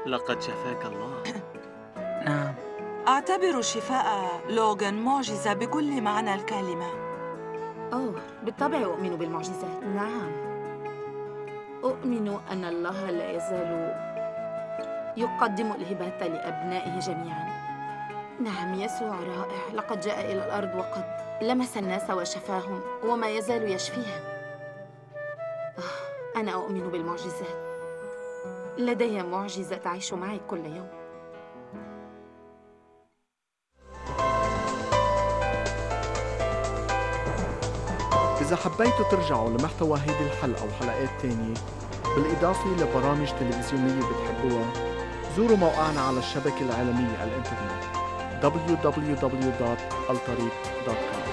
لقد شفاك الله. نعم. أعتبر شفاء لوغان معجزة بكل معنى الكلمة. أوه، بالطبع أؤمن بالمعجزات. نعم، أؤمن أن الله لا يزال يقدم الهبات لأبنائه جميعاً. نعم، يسوع رائع. لقد جاء إلى الأرض وقد لمس الناس وشفاهم، وما يزال يشفيهم. أنا أؤمن بالمعجزات. لدي معجزة تعيش معي كل يوم. إذا حبيتوا ترجعوا لمحتوى هيدي الحلقة وحلقات تانية بالإضافة لبرامج تلفزيونية بتحبوها، زوروا موقعنا على الشبكة العالمية على الإنترنت www.altarik.com.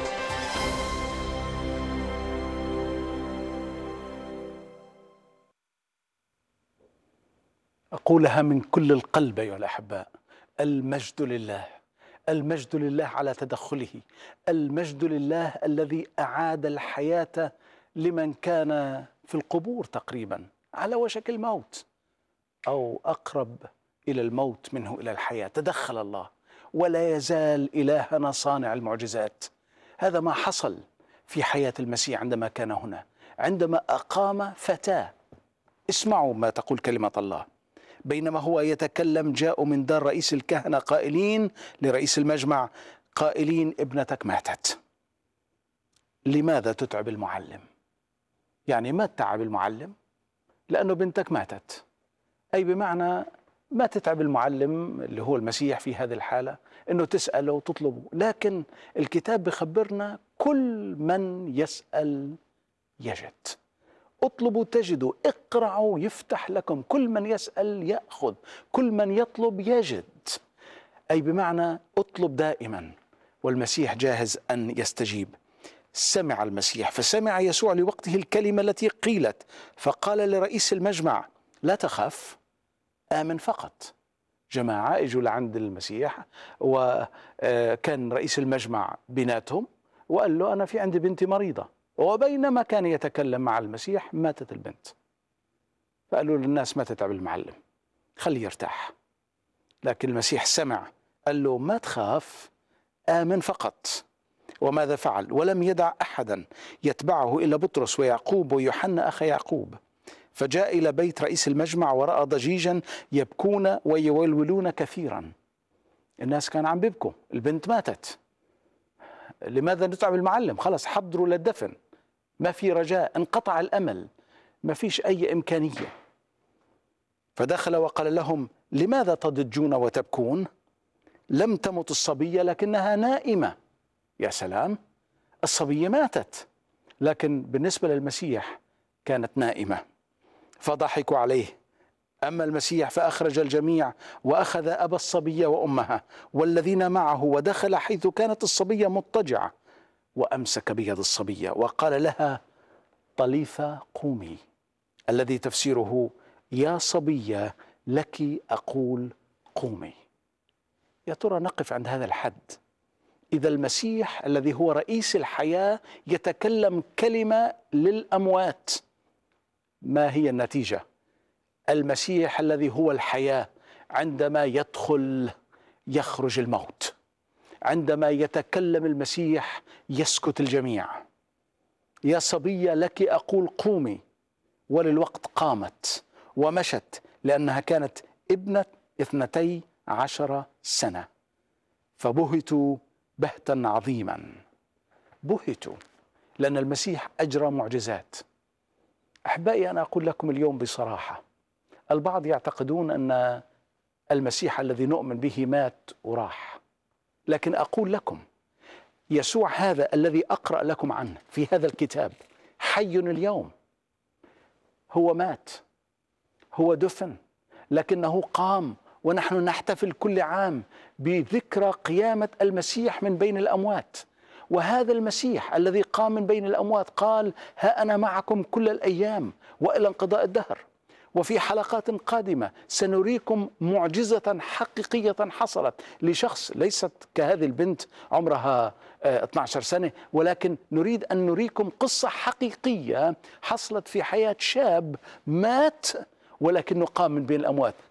أقولها من كل القلب أيها الأحباء: المجد لله، المجد لله على تدخله، المجد لله الذي أعاد الحياة لمن كان في القبور تقريبا على وشك الموت أو أقرب إلى الموت منه إلى الحياة. تدخل الله ولا يزال إلهنا صانع المعجزات. هذا ما حصل في حياة المسيح عندما كان هنا، عندما أقام فتاة. اسمعوا ما تقول كلمة الله: بينما هو يتكلم جاءوا من دار رئيس الكهنة قائلين لرئيس المجمع قائلين ابنتك ماتت. لماذا تتعب المعلم؟ يعني ما تتعب المعلم لأنه بنتك ماتت، أي بمعنى ما تتعب المعلم اللي هو المسيح في هذه الحالة أنه تسأله وتطلبه. لكن الكتاب بخبرنا كل من يسأل يجد، اطلبوا تجدوا، اقرعوا يفتح لكم، كل من يسأل يأخذ، كل من يطلب يجد. أي بمعنى اطلب دائما والمسيح جاهز أن يستجيب. سمع المسيح، فسمع يسوع لوقته الكلمة التي قيلت، فقال لرئيس المجمع: لا تخف، آمن فقط. جماعة اجوا لعند المسيح، وكان رئيس المجمع بيناتهم، وقال له: أنا في عندي بنتي مريضة. وبينما كان يتكلم مع المسيح ماتت البنت. فقالوا للناس: ما تتعب المعلم، خليه يرتاح. لكن المسيح سمع، قال له: ما تخاف، آمن فقط. وماذا فعل؟ ولم يدع أحدا يتبعه إلا بطرس ويعقوب ويوحنا أخي يعقوب. فجاء إلى بيت رئيس المجمع ورأى ضجيجا يبكون ويولولون كثيرا. الناس كانوا عم بيبكوا، البنت ماتت. لماذا نتعب المعلم؟ خلص حضروا للدفن، ما في رجاء، انقطع الأمل، ما فيش أي إمكانية. فدخل وقال لهم: لماذا تضجون وتبكون؟ لم تمت الصبية لكنها نائمة. يا سلام، الصبية ماتت، لكن بالنسبة للمسيح كانت نائمة. فضحكوا عليه. أما المسيح فأخرج الجميع وأخذ أبا الصبية وأمها والذين معه ودخل حيث كانت الصبية مضطجعة، وأمسك بيد الصبية وقال لها: طليثة قومي، الذي تفسيره: يا صبية لك أقول قومي. يا ترى نقف عند هذا الحد؟ إذا المسيح الذي هو رئيس الحياة يتكلم كلمة للأموات، ما هي النتيجة؟ المسيح الذي هو الحياة عندما يدخل يخرج الموت، عندما يتكلم المسيح يسكت الجميع. يا صبية لك أقول قومي، وللوقت قامت ومشت، لأنها كانت ابنة 12 سنة. فبهتوا بهتا عظيما، بهتوا لأن المسيح أجرى معجزات. أحبائي، أنا أقول لكم اليوم بصراحة، البعض يعتقدون أن المسيح الذي نؤمن به مات وراح، لكن أقول لكم يسوع هذا الذي أقرأ لكم عنه في هذا الكتاب حي اليوم. هو مات، هو دفن، لكنه قام، ونحن نحتفل كل عام بذكرى قيامة المسيح من بين الأموات. وهذا المسيح الذي قام من بين الأموات قال: ها أنا معكم كل الأيام وإلى انقضاء الدهر. وفي حلقات قادمة سنريكم معجزة حقيقية حصلت لشخص، ليست كهذه البنت عمرها 12 سنة، ولكن نريد أن نريكم قصة حقيقية حصلت في حياة شاب مات ولكنه قام من بين الأموات.